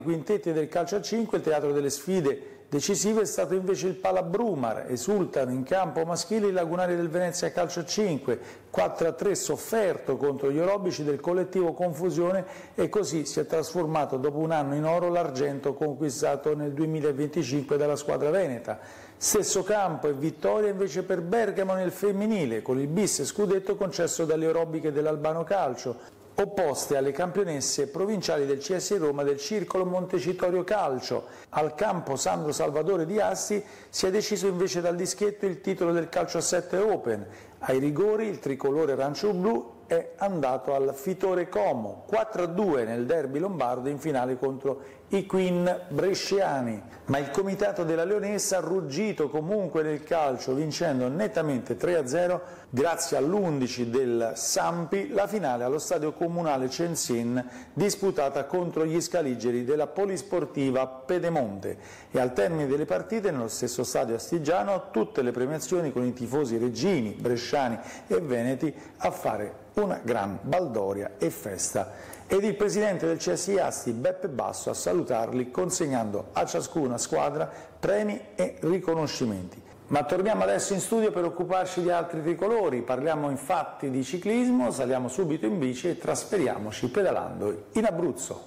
Quintetti del calcio a 5, il teatro delle sfide decisive è stato invece il Palabrumar. Esultano in campo maschile i lagunari del Venezia calcio a 5, 4-3 sofferto contro gli orobici del collettivo Confusione, e così si è trasformato dopo un anno in oro l'argento conquistato nel 2025 dalla squadra veneta. Stesso campo e vittoria invece per Bergamo nel femminile, con il bis scudetto concesso dalle orobiche dell'Albano Calcio, opposte alle campionesse provinciali del CSI Roma del Circolo Montecitorio Calcio. Al campo Sandro Salvatore di Asti si è deciso invece dal dischetto il titolo del calcio a 7 Open. Ai rigori il tricolore arancio-blu è andato al Fitore Como, 4-2 nel derby lombardo in finale contro i Queen bresciani, ma il comitato della Leonessa ha ruggito comunque nel calcio, vincendo nettamente 3-0 grazie all'11 del Sampi la finale allo stadio comunale Censin disputata contro gli scaligeri della Polisportiva Pedemonte, e al termine delle partite nello stesso stadio astigiano tutte le premiazioni con i tifosi reggini, bresciani e veneti a fare una gran baldoria e festa, ed il presidente del CSI Asti Beppe Basso a salutarli consegnando a ciascuna squadra premi e riconoscimenti. Ma torniamo adesso in studio per occuparci di altri tricolori. Parliamo infatti di ciclismo, saliamo subito in bici e trasferiamoci pedalando in Abruzzo.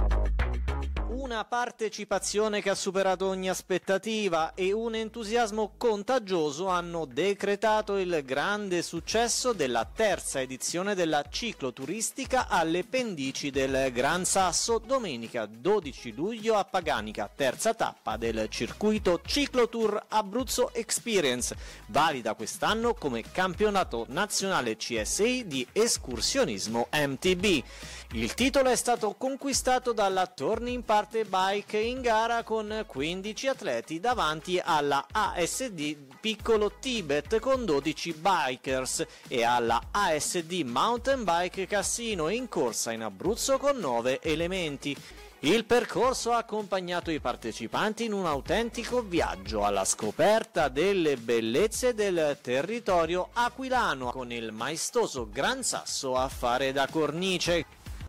Una partecipazione che ha superato ogni aspettativa e un entusiasmo contagioso hanno decretato il grande successo della terza edizione della cicloturistica alle pendici del Gran Sasso domenica 12 luglio a Paganica, terza tappa del circuito Ciclotour Abruzzo Experience, valida quest'anno come campionato nazionale CSI di escursionismo MTB. Il titolo è stato conquistato dalla Turning Parte Bike in gara con 15 atleti davanti alla ASD Piccolo Tibet con 12 bikers e alla ASD Mountain Bike Cassino in corsa in Abruzzo con 9 elementi. Il percorso ha accompagnato i partecipanti in un autentico viaggio alla scoperta delle bellezze del territorio aquilano, con il maestoso Gran Sasso a fare da cornice.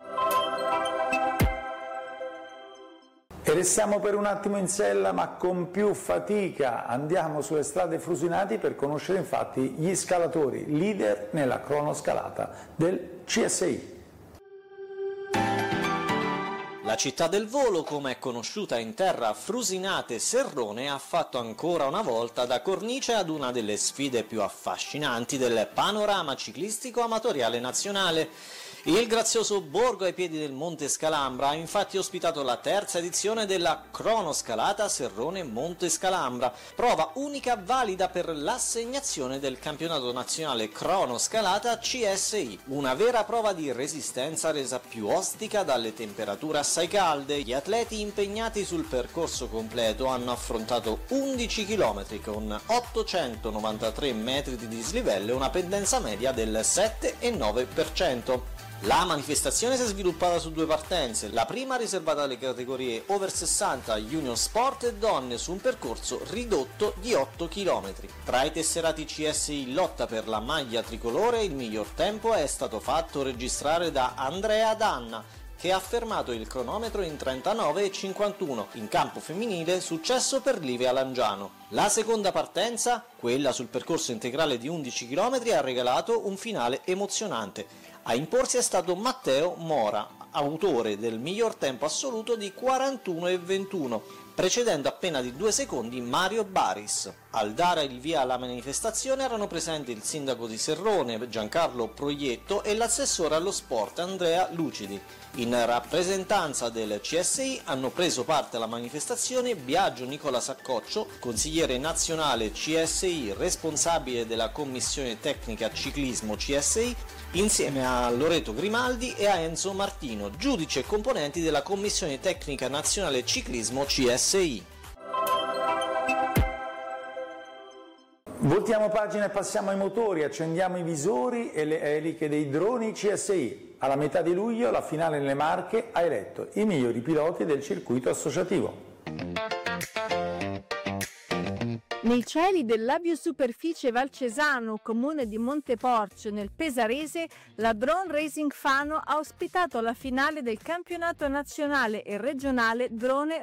E restiamo per un attimo in sella, ma con più fatica. Andiamo sulle strade Frusinati per conoscere infatti gli scalatori leader nella cronoscalata del CSI. La città del volo, come è conosciuta in terra Frusinate Serrone, ha fatto ancora una volta da cornice ad una delle sfide più affascinanti del panorama ciclistico amatoriale nazionale. Il grazioso borgo ai piedi del Monte Scalambra ha infatti ospitato la terza edizione della cronoscalata Serrone Monte Scalambra, prova unica valida per l'assegnazione del campionato nazionale cronoscalata CSI, una vera prova di resistenza resa più ostica dalle temperature assai calde. Gli atleti impegnati sul percorso completo hanno affrontato 11 km con 893 metri di dislivello e una pendenza media del 7,9%. La manifestazione si è sviluppata su due partenze, la prima riservata alle categorie over 60, junior sport e donne su un percorso ridotto di 8 km. Tra i tesserati CSI in lotta per la maglia tricolore il miglior tempo è stato fatto registrare da Andrea Danna, che ha fermato il cronometro in 39,51. In campo femminile successo per Livia Langiano. La seconda partenza, quella sul percorso integrale di 11 km, ha regalato un finale emozionante. A imporsi è stato Matteo Mora, autore del miglior tempo assoluto di 41,21, precedendo appena di 2 secondi Mario Baris. Al dare il via alla manifestazione erano presenti il sindaco di Serrone Giancarlo Proietto e l'assessore allo sport Andrea Lucidi. In rappresentanza del CSI hanno preso parte alla manifestazione Biagio Nicola Saccoccio, consigliere nazionale CSI, responsabile della commissione tecnica ciclismo CSI, insieme a Loreto Grimaldi e a Enzo Martino, giudici e componenti della commissione tecnica nazionale ciclismo CSI. Voltiamo pagina e passiamo ai motori, accendiamo i visori e le eliche dei droni CSI. Alla metà di luglio la finale nelle Marche ha eletto i migliori piloti del circuito associativo. Nei cieli dell'Aviosuperficie Valcesano, comune di Monteporcio, nel Pesarese, la Drone Racing Fano ha ospitato la finale del campionato nazionale e regionale Drone